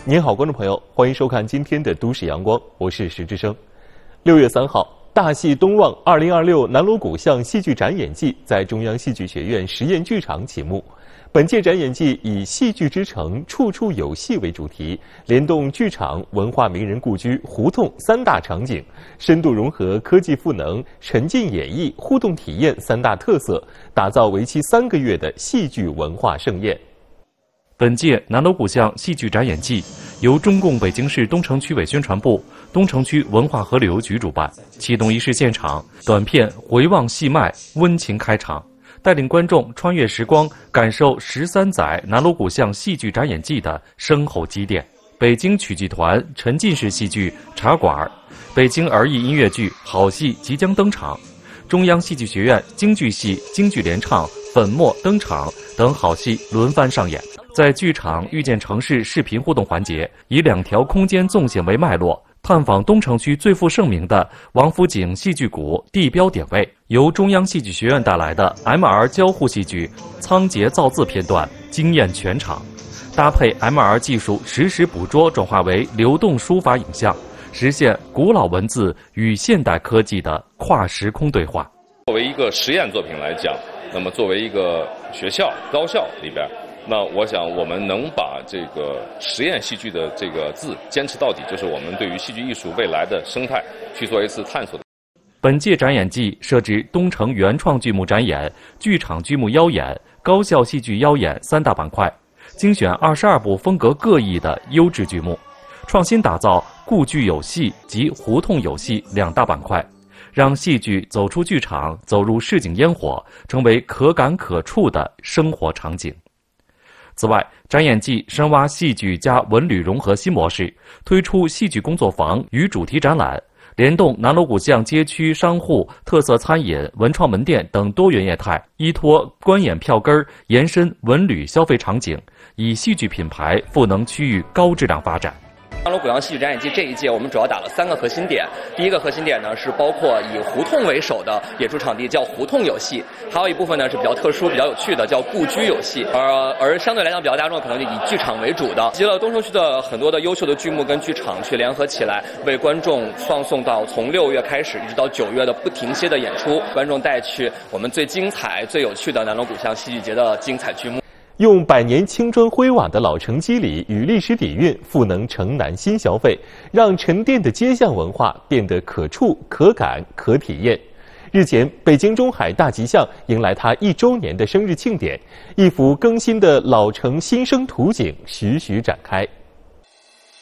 您好，观众朋友，欢迎收看今天的《都市阳光》，我是石之声。6月3号，大戏东望2026南锣鼓巷戏剧展演季在中央戏剧学院实验剧场启幕。本届展演季以戏剧之城，处处有戏为主题，联动剧场、文化名人故居、胡同三大场景，深度融合科技赋能、沉浸演绎、互动体验三大特色，打造为期3个月的戏剧文化盛宴。 本届南锣鼓巷戏剧展演季由中共北京市东城区委宣传部、东城区文化和旅游局主办。启动仪式现场，短片《回望戏脉》温情开场，带领观众穿越时光，感受13载南锣鼓巷戏剧展演季的深厚积淀。北京曲剧团沉浸式戏剧《茶馆》，北京儿艺音乐剧《好戏》即将登场，中央戏剧学院京剧系京剧联唱《粉墨登场》等好戏轮番上演。在剧场遇见城市视频互动环节，以2条空间纵线为脉络，探访东城区最负盛名的王府井戏剧谷地标点位，由中央戏剧学院带来的 MR 交互戏剧《仓颉造字》片段惊艳全场，搭配 MR 技术实时捕捉转化为流动书法影像，实现古老文字与现代科技的跨时空对话。 作为一个实验作品来讲，那么作为一个学校高校里边，那我想我们能把这个实验戏剧的这个字坚持到底，就是我们对于戏剧艺术未来的生态去做一次探索。 本届展演季设置东城原创剧目展演、剧场剧目邀演、高校戏剧邀演3大板块，精选22部风格各异的优质剧目，创新打造故剧有戏及胡同有戏2大板块，让戏剧走出剧场，走入市井烟火，成为可感可触的生活场景。此外，展演季深挖戏剧加文旅融合新模式，推出戏剧工作坊与主题展览，联动南锣鼓巷街区商户、特色餐饮、文创门店等多元业态，依托观演票根延伸文旅消费场景，以戏剧品牌赋能区域高质量发展。 南锣鼓巷戏剧展演季这一届，我们主要打了3个核心点。第一个核心点呢，是包括以胡同为首的演出场地，叫胡同有戏；还有一部分呢是比较特殊、比较有趣的，叫故居有戏。而相对来讲比较大众，可能就以剧场为主的，集了东城区的很多的优秀的剧目跟剧场去联合起来，为观众放送到从6月开始一直到9月的不停歇的演出，观众带去我们最精彩、最有趣的南锣鼓巷戏剧节的精彩剧目。 用100年青砖灰瓦的老城肌理与历史底蕴赋能城南新消费，让沉淀的街巷文化变得可触、可感、可体验。日前，北京中海大吉巷迎来它1周年的生日庆典，一幅更新的老城新生图景徐徐展开。